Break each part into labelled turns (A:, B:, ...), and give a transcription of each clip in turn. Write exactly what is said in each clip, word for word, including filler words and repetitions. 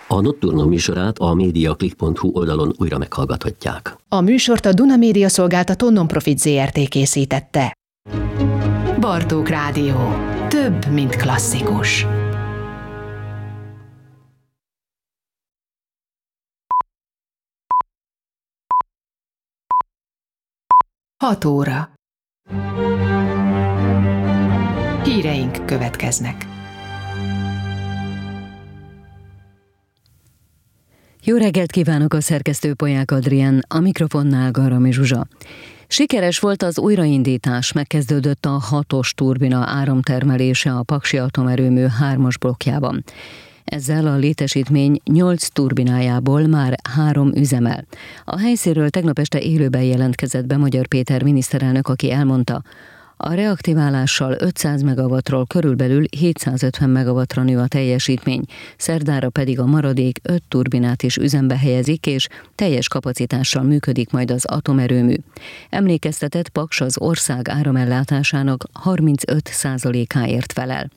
A: A Nocturno műsorát a mediaclick pont hu oldalon újra meghallgathatják.
B: A műsort a Duna Média Szolgáltató Nonprofit zé er té készítette. Bartók Rádió. Több, mint klasszikus. Hat óra. Híreink következnek.
C: Jó reggelt kívánok, a szerkesztő Polyák Adrián, a mikrofonnál Garami Zsuzsa. Sikeres volt az újraindítás, megkezdődött a hatos turbina áramtermelése a Paksi atomerőmű hármas blokkjában. Ezzel a létesítmény nyolc turbinájából már három üzemel. A helyszínről tegnap este élőben jelentkezett be Magyar Péter miniszterelnök, aki elmondta, a reaktiválással ötszáz megawattról körülbelül hétszázötven megawattra nő a teljesítmény, szerdára pedig a maradék öt turbinát is üzembe helyezik, és teljes kapacitással működik majd az atomerőmű. Emlékeztetett, Paks az ország áramellátásának harmincöt százalékáért felel.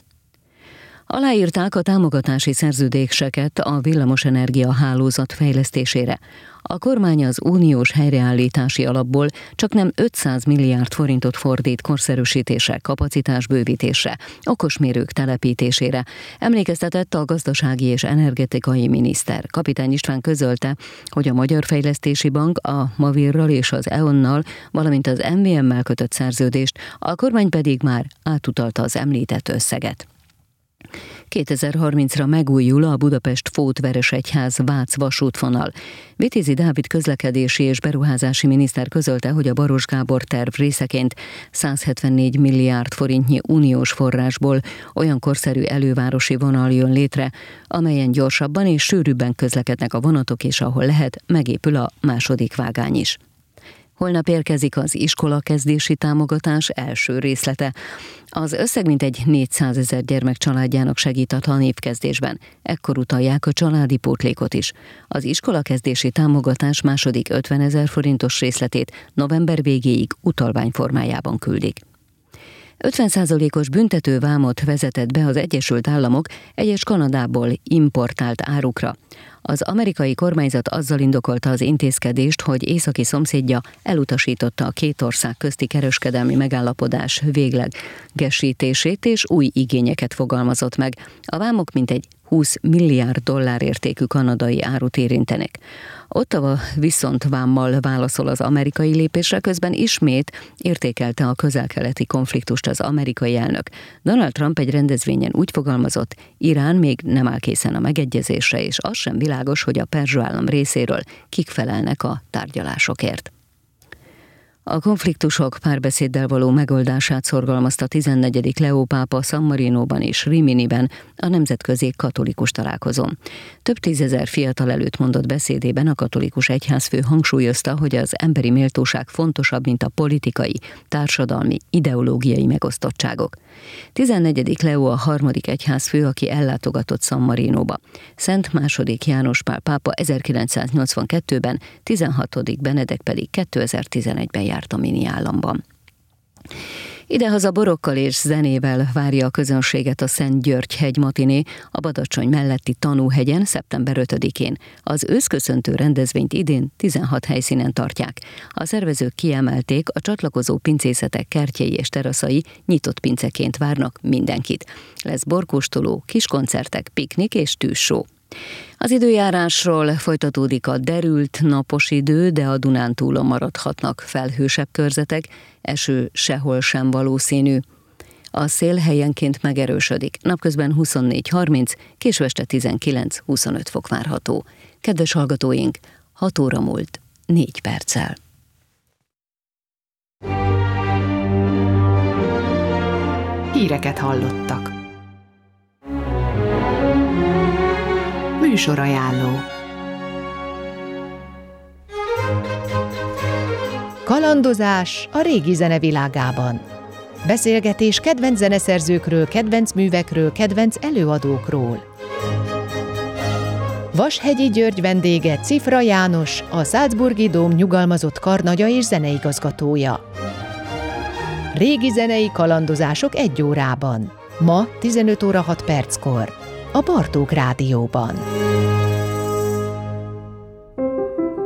C: Aláírták a támogatási szerződéseket a villamosenergia hálózat fejlesztésére. A kormány az uniós helyreállítási alapból csaknem ötszáz milliárd forintot fordít korszerűsítésre, kapacitásbővítésre, okosmérők telepítésére. Emlékeztetett a gazdasági és energetikai miniszter. Kapitány István közölte, hogy a Magyar Fejlesztési Bank a Mavirral és az é o en-nal, valamint az em vé em-mel kötött szerződést, a kormány pedig már átutalta az említett összeget. kétezer-harmincra megújul a Budapest-Fót-Veresegyház-Vác vasútvonal. Vitézi Dávid közlekedési és beruházási miniszter közölte, hogy a Baros Gábor terv részeként százhetvennégy milliárd forintnyi uniós forrásból olyan korszerű elővárosi vonal jön létre, amelyen gyorsabban és sűrűbben közlekednek a vonatok, és ahol lehet, megépül a második vágány is. Holnap érkezik az iskolakezdési támogatás első részlete. Az összeg mintegy négyszázezer gyermek családjának segít a tanévkezdésben. Ekkor utalják a családi pótlékot is. Az iskolakezdési támogatás második ötvenezer forintos részletét november végéig utalvány formájában küldik. ötven százalékos büntetővámot vezetett be az Egyesült Államok egyes Kanadából importált árukra. Az amerikai kormányzat azzal indokolta az intézkedést, hogy északi szomszédja elutasította a két ország közti kereskedelmi megállapodás véglegesítését, és új igényeket fogalmazott meg. A vámok mintegy húsz milliárd dollár értékű kanadai árut érintenek. Ottawa viszont vámmal válaszol az amerikai lépésre, közben ismét értékelte a közel-keleti konfliktust az amerikai elnök. Donald Trump egy rendezvényen úgy fogalmazott, Irán még nem áll készen a megegyezésre, és az sem világos, hogy a perzsa állam részéről kik felelnek a tárgyalásokért. A konfliktusok párbeszéddel való megoldását szorgalmazta tizennegyedik Leó pápa San Marinóban és Riminiben a nemzetközi katolikus találkozón. Több tízezer fiatal előtt mondott beszédében a katolikus egyházfő hangsúlyozta, hogy az emberi méltóság fontosabb, mint a politikai, társadalmi, ideológiai megosztottságok. tizennegyedik Leó a harmadik egyházfő, aki ellátogatott San Marinóba. Szent második János Pál pápa ezerkilencszáznyolcvankettőben, tizenhatodik Benedek pedig kétezer-tizenegyben járt a mini államban. Idehaza borokkal és zenével várja a közönséget a Szent György hegy matiné a Badacsony melletti Tanúhegyen szeptember ötödikén. Az őszköszöntő rendezvényt idén tizenhat helyszínen tartják. A szervezők kiemelték, a csatlakozó pincészetek kertjei és teraszai nyitott pinceként várnak mindenkit. Lesz borkóstoló, kiskoncertek, piknik és tűzsó. Az időjárásról: folytatódik a derült, napos idő, de a Dunántúlon maradhatnak felhősebb körzetek, eső sehol sem valószínű. A szél helyenként megerősödik, napközben huszonnégy harminc, késő este tizenkilenc huszonöt fok várható. Kedves hallgatóink, hat óra múlt négy perccel.
B: Híreket hallottak. Műsorajánló. Kalandozás a régi zene világában. Beszélgetés kedvenc zeneszerzőkről, kedvenc művekről, kedvenc előadókról. Vashegyi György vendége Cifra János, a Salzburgi Dóm nyugalmazott karnagya és zeneigazgatója. Régi zenei kalandozások egy órában. Ma tizenöt óra hat perckor. A Bartók Rádióban.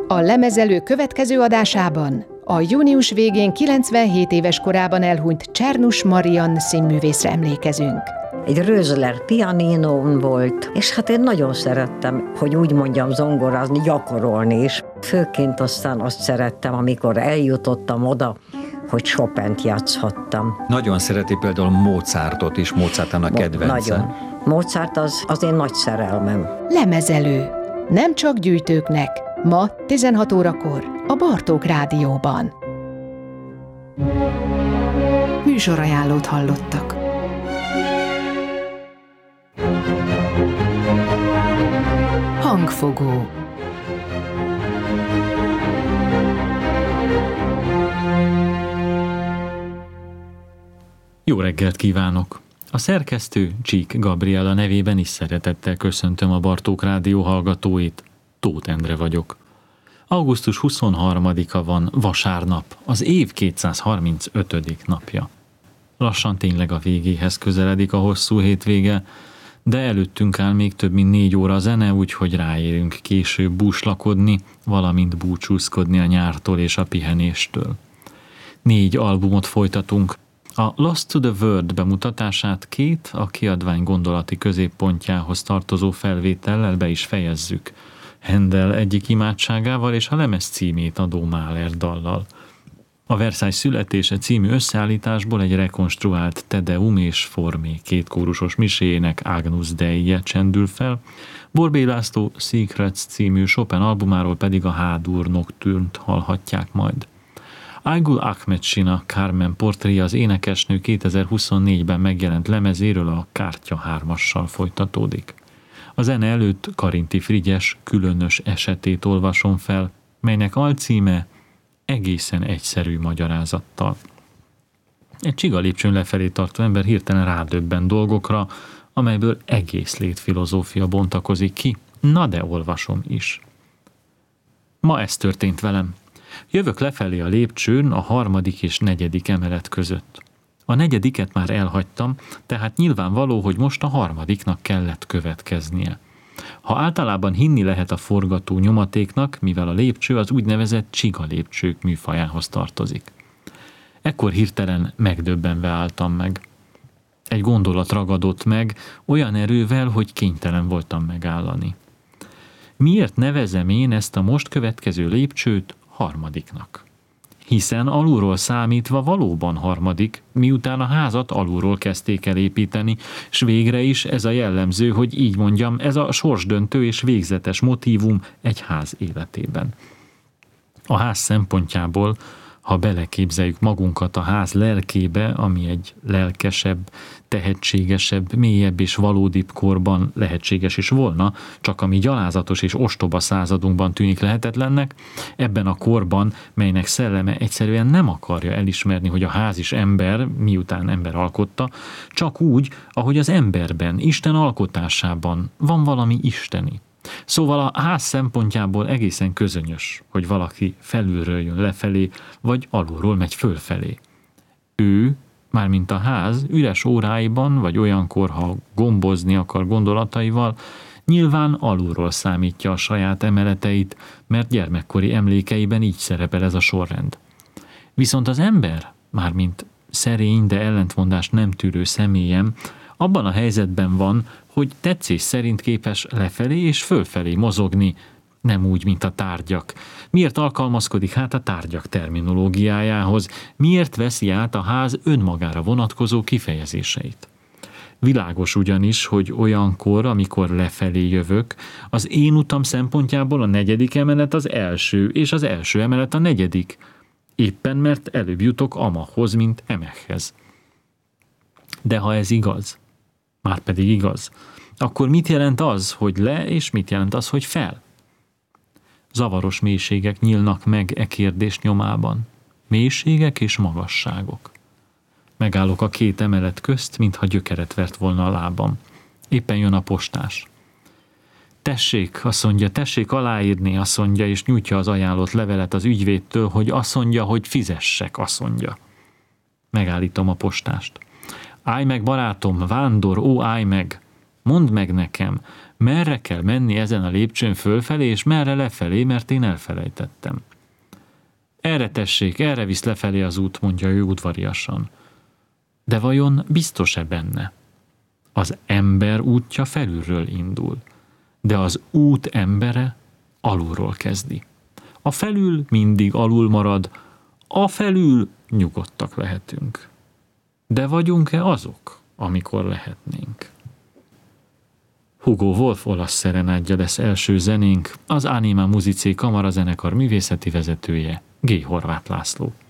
B: A Lemezelő következő adásában a június végén kilencvenhét éves korában elhunyt Czernus Marian színművészre emlékezünk.
D: Egy Rösler pianinón volt, és hát én nagyon szerettem, hogy úgy mondjam, zongorázni, gyakorolni is. Főként aztán azt szerettem, amikor eljutottam oda, hogy Chopint játszhattam.
E: Nagyon szereti például Mozartot is, Mozartnak a kedvence.
D: Nagyon. Mozart az, az én nagy szerelmem.
B: Lemezelő. Nem csak gyűjtőknek. Ma tizenhat órakor a Bartók Rádióban. Műsorajánlót hallottak. Hangfogó.
F: Jó reggelt kívánok! A szerkesztő Csík Gabriella nevében is szeretettel köszöntöm a Bartók Rádió hallgatóit. Tóth Endre vagyok. augusztus huszonharmadika van, vasárnap, az év kétszázharmincötödik napja. Lassan tényleg a végéhez közeledik a hosszú hétvége, de előttünk áll még több mint négy óra zene, úgyhogy ráérünk később búslakodni, valamint búcsúzkodni a nyártól és a pihenéstől. Négy albumot folytatunk. A Lost to the World bemutatását két a kiadvány gondolati középpontjához tartozó felvétellel be is fejezzük. Handel egyik imádságával és a lemez címét adó Mahler dallal. A Versailles születése című összeállításból egy rekonstruált Te Deum és Formé kétkórusos miséjének Agnus Dei-je csendül fel, Borbély László Secrets című Chopin albumáról pedig a H-dur Nocturne-t hallhatják majd. Aygul Ahmedcsina Carmen portréja az énekesnő kétezer-huszonnégyben megjelent lemezéről a Kártya hármassal folytatódik. A zene előtt Karinti Frigyes különös esetét olvasom fel, melynek alcíme Egészen egyszerű magyarázattal. Egy csiga lépcsőn lefelé tartó ember hirtelen rádöbben dolgokra, amelyből egész létfilozófia bontakozik ki, na de olvasom is. Ma ez történt velem. Jövök lefelé a lépcsőn a harmadik és negyedik emelet között. A negyediket már elhagytam, tehát nyilvánvaló, hogy most a harmadiknak kellett következnie. Ha általában hinni lehet a forgató nyomatéknak, mivel a lépcső az úgynevezett csiga lépcsők műfajához tartozik. Ekkor hirtelen megdöbbenve álltam meg. Egy gondolat ragadott meg, olyan erővel, hogy kénytelen voltam megállani. Miért nevezem én ezt a most következő lépcsőt harmadiknak? Hiszen alulról számítva valóban harmadik, miután a házat alulról kezdték el építeni, s végre is ez a jellemző, hogy így mondjam, ez a sorsdöntő és végzetes motívum egy ház életében. A ház szempontjából, ha beleképzeljük magunkat a ház lelkébe, ami egy lelkesebb, tehetségesebb, mélyebb és valódibb korban lehetséges is volna, csak ami gyalázatos és ostoba századunkban tűnik lehetetlennek, ebben a korban, melynek szelleme egyszerűen nem akarja elismerni, hogy a ház is ember, miután ember alkotta, csak úgy, ahogy az emberben, Isten alkotásában van valami isteni. Szóval a ház szempontjából egészen közönyös, hogy valaki felülről jön lefelé, vagy alulról megy fölfelé. Ő, mármint a ház, üres óráiban, vagy olyankor, ha gombozni akar gondolataival, nyilván alulról számítja a saját emeleteit, mert gyermekkori emlékeiben így szerepel ez a sorrend. Viszont az ember, mármint szerény, de ellentmondást nem tűrő személyem, abban a helyzetben van, hogy tetszés szerint képes lefelé és fölfelé mozogni, nem úgy, mint a tárgyak. Miért alkalmazkodik hát a tárgyak terminológiájához? Miért veszi át a ház önmagára vonatkozó kifejezéseit? Világos ugyanis, hogy olyankor, amikor lefelé jövök, az én utam szempontjából a negyedik emelet az első, és az első emelet a negyedik. Éppen mert előbb jutok amahoz, mint emekhez. De ha ez igaz, már pedig igaz, akkor mit jelent az, hogy le, és mit jelent az, hogy fel? Zavaros mélységek nyílnak meg e kérdés nyomában. Mélységek és magasságok. Megállok a két emelet közt, mintha gyökeret vert volna a lábam. Éppen jön a postás. Tessék, azt mondja, tessék aláírni, azt mondja, és nyújtja az ajánlott levelet az ügyvédtől, hogy azt mondja, hogy fizessek, azt mondja. Megállítom a postást. Állj meg, barátom, vándor, ó, állj meg! Mondd meg nekem, merre kell menni ezen a lépcsőn fölfelé, és merre lefelé, mert én elfelejtettem. Erre tessék, erre visz lefelé az út, mondja ő udvariasan. De vajon biztos-e benne? Az ember útja felülről indul, de az út embere alulról kezdi. A felül mindig alul marad, a felül nyugodtak lehetünk. De vagyunk-e azok, amikor lehetnénk? Hugo Wolf olasz szerenádja lesz első zenénk, az Anima Musicae kamarazenekar művészeti vezetője, G. Horváth László.